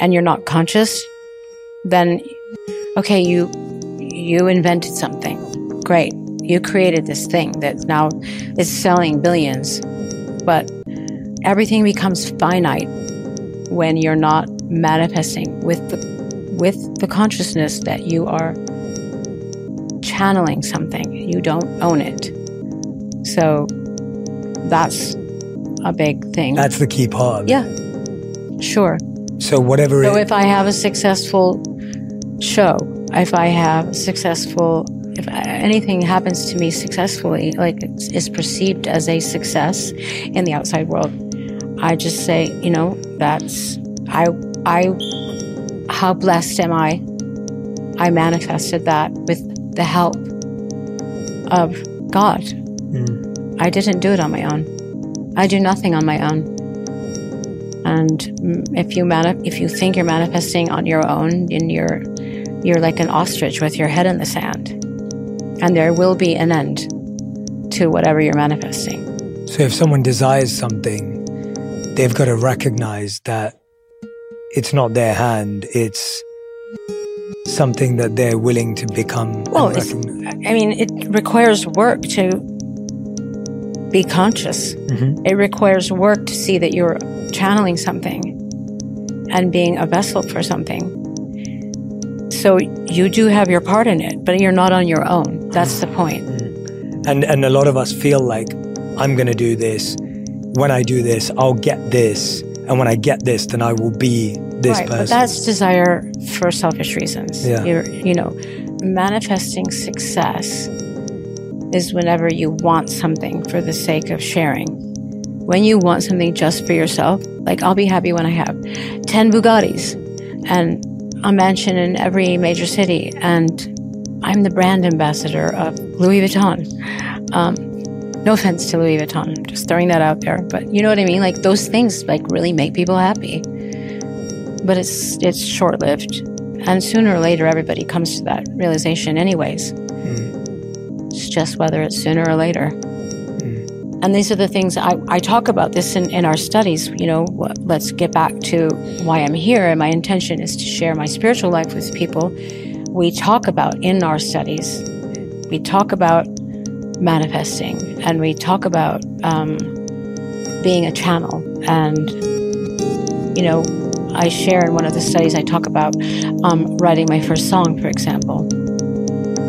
and you're not conscious, then, okay, you invented something. Great. You created this thing that now is selling billions. But everything becomes finite when you're not manifesting with the consciousness that you are channeling something. You don't own it. So that's a big thing. That's the key part. Yeah, sure. So whatever. So if I have a successful show, if anything happens to me successfully, like it's perceived as a success in the outside world, I just say, that's how blessed am I? I manifested that with the help of God. I didn't do it on my own. I do nothing on my own. And if you think you're manifesting on your own, then you're like an ostrich with your head in the sand. And there will be an end to whatever you're manifesting. So if someone desires something, they've got to recognize that it's not their hand, it's something that they're willing to become. Well, it requires work to be conscious. Mm-hmm. It requires work to see that you're channeling something and being a vessel for something. So you do have your part in it, but you're not on your own. That's the point. And a lot of us feel like, I'm going to do this. When I do this, I'll get this. And when I get this, then I will be this person. But that's desire for selfish reasons. Yeah. Manifesting success is whenever you want something for the sake of sharing. When you want something just for yourself, like I'll be happy when I have 10 Bugattis and a mansion in every major city, and I'm the brand ambassador of Louis Vuitton. No offense to Louis Vuitton, I'm just throwing that out there, but you know what I mean? Like those things like really make people happy, but it's short-lived, and sooner or later everybody comes to that realization anyways. It's just whether it's sooner or later. And these are the things I talk about this in our studies. Let's get back to why I'm here. And my intention is to share my spiritual life with people. We talk about in our studies, we talk about manifesting, and we talk about being a channel. And, I share in one of the studies, I talk about writing my first song, for example.